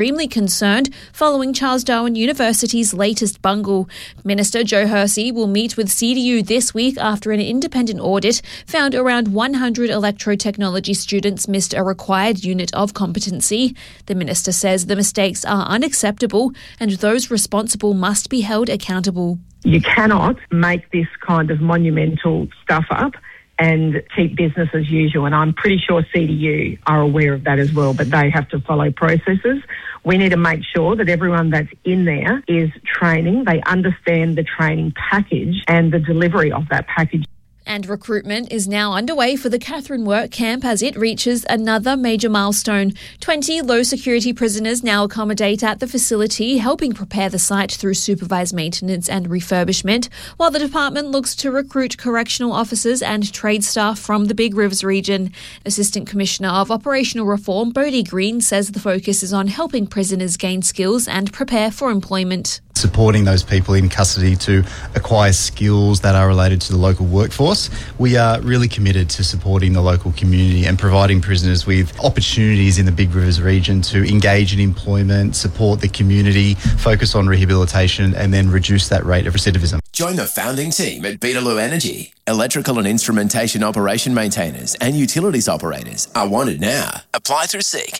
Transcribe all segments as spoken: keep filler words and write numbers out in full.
extremely concerned following Charles Darwin University's latest bungle. Minister Joe Hersey will meet with C D U this week after an independent audit found around one hundred electrotechnology students missed a required unit of competency. The minister says the mistakes are unacceptable and those responsible must be held accountable. You cannot make this kind of monumental stuff up and keep business as usual. And I'm pretty sure C D U are aware of that as well, but they have to follow processes. We need to make sure that everyone that's in there is training, they understand the training package and the delivery of that package. And recruitment is now underway for the Katherine Work Camp as it reaches another major milestone. twenty low-security prisoners now accommodate at the facility, helping prepare the site through supervised maintenance and refurbishment, while the department looks to recruit correctional officers and trade staff from the Big Rivers region. Assistant Commissioner of Operational Reform, Bodie Green, says the focus is on helping prisoners gain skills and prepare for employment. Supporting those people in custody to acquire skills that are related to the local workforce. We are really committed to supporting the local community and providing prisoners with opportunities in the Big Rivers region to engage in employment, support the community, focus on rehabilitation and then reduce that rate of recidivism. Join the founding team at Beetaloo Energy. Electrical and instrumentation operation maintainers and utilities operators are wanted now. Apply through Seek.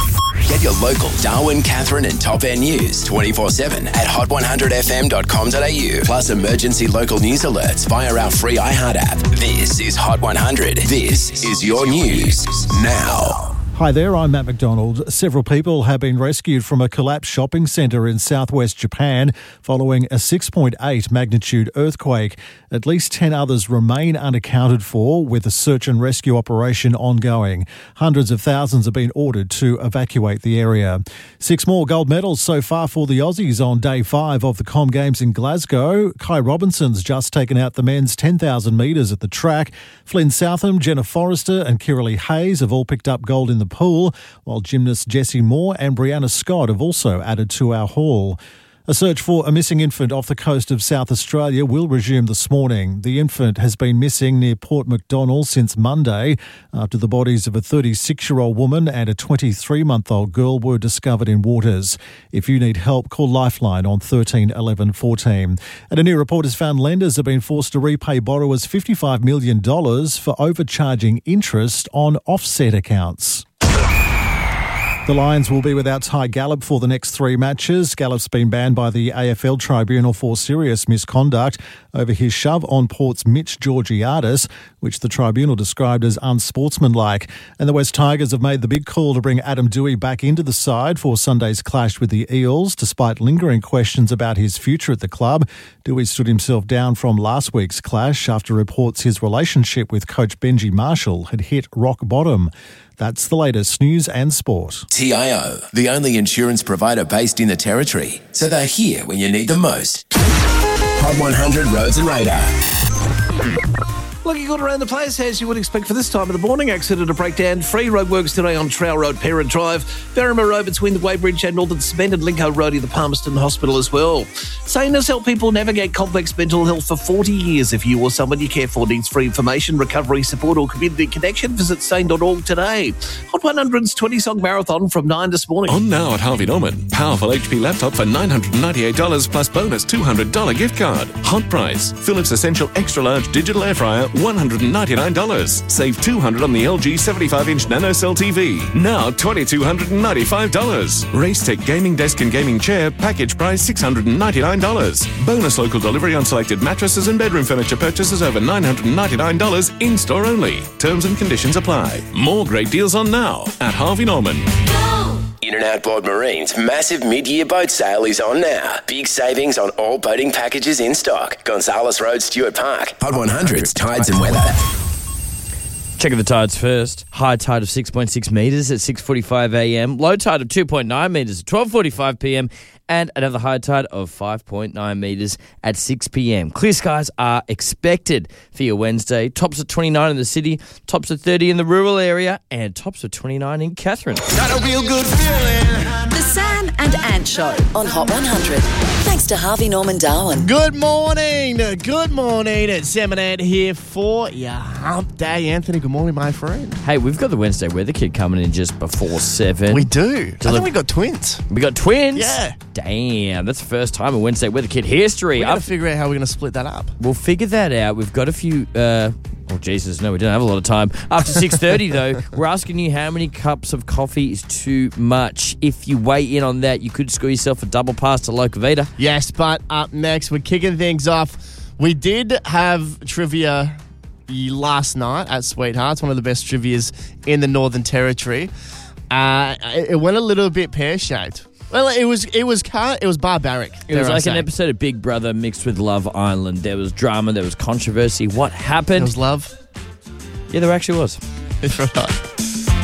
Get your local Darwin, Katherine and Top End news twenty-four seven at hot one hundred f m dot com dot a u. Plus emergency local news alerts via our free iHeart app. This is Hot one hundred. This is your news now. Hi there, I'm Matt McDonald. Several people have been rescued from a collapsed shopping centre in southwest Japan following a six point eight magnitude earthquake. At least ten others remain unaccounted for, with a search and rescue operation ongoing. Hundreds of thousands have been ordered to evacuate the area. Six more gold medals so far for the Aussies on day five of the Com Games in Glasgow. Kai Robinson's just taken out the men's ten thousand metres at the track. Flynn Southam, Jenna Forrester and Kiralee Hayes have all picked up gold in the pool, while gymnasts Jessie Moore and Brianna Scott have also added to our haul. A search for a missing infant off the coast of South Australia will resume this morning. The infant has been missing near Port Macdonnell since Monday after the bodies of a thirty-six-year-old woman and a twenty-three-month-old girl were discovered in waters. If you need help, call Lifeline on thirteen eleven fourteen. And a new report has found lenders have been forced to repay borrowers fifty-five million dollars for overcharging interest on offset accounts. The Lions will be without Ty Gallup for the next three matches. Gallup's been banned by the A F L Tribunal for serious misconduct over his shove on Port's Mitch Georgiadis, which the tribunal described as unsportsmanlike. And the West Tigers have made the big call to bring Adam Doueihi back into the side for Sunday's clash with the Eels, despite lingering questions about his future at the club. Doueihi stood himself down from last week's clash after reports his relationship with coach Benji Marshall had hit rock bottom. That's the latest news and sport. T I O, the only insurance provider based in the Territory, so they're here when you need them most. Hot one hundred Roads and Radar. Looking good around the place, as you would expect for this time of the morning. Accident to break down. Free roadworks today on Trowell Road, Parent Drive. Berrima Road between the Weybridge and Northern Cement and Lincoln Road in the Palmerston Hospital as well. Sane has helped people navigate complex mental health for forty years. If you or someone you care for needs free information, recovery support or community connection, visit sane dot org today. Hot one hundred's twenty-song marathon from nine this morning. On now at Harvey Norman. Powerful H P laptop for nine hundred ninety-eight dollars plus bonus two hundred dollars gift card. Hot price. Philips Essential Extra Large Digital Air Fryer, one hundred ninety-nine dollars. Save two hundred dollars on the L G seventy-five inch NanoCell T V. Now two thousand two hundred ninety-five dollars. Racetech Gaming Desk and Gaming Chair, package price six hundred ninety-nine dollars. Bonus local delivery on selected mattresses and bedroom furniture purchases over nine hundred ninety-nine dollars in-store only. Terms and conditions apply. More great deals on now at Harvey Norman. In and Outboard Marine's massive mid-year boat sale is on now. Big savings on all boating packages in stock. Gonzales Road, Stuart Park. Hot one hundred's Tides and Weather. Checking the tides first. High tide of six point six metres at six forty-five a m. Low tide of two point nine metres at twelve forty-five p m. And another high tide of five point nine metres at six p m. Clear skies are expected for your Wednesday. Tops of twenty-nine in the city, tops of thirty in the rural area, and tops of twenty-nine in Katherine. Got a real good feeling. The Sam and Ant Show on Hot one hundred. Thanks to Harvey Norman Darwin. Good morning. Good morning. It's Sam and Ed here for your hump day. Anthony, good morning, my friend. Hey, we've got the Wednesday Weather Kit coming in just before seven. We do. Deli- I think we got twins. We got twins? Yeah. Damn, that's the first time in Wednesday Weather Kit history. We've got to I've- figure out how we're going to split that up. We'll figure that out. We've got a few... Uh, oh, Jesus, no, we don't have a lot of time. After six thirty, though, we're asking you how many cups of coffee is too much. If you weigh in on that, you could score yourself a double pass to Locavita. Yes, but up next, we're kicking things off. We did have trivia last night at Sweethearts, one of the best trivias in the Northern Territory. Uh, it went a little bit pear-shaped. Well, it was it was it was barbaric. It was dare I like say. an episode of Big Brother mixed with Love Island. There was drama, there was controversy. What happened? It was love. Yeah, there actually was. It's right.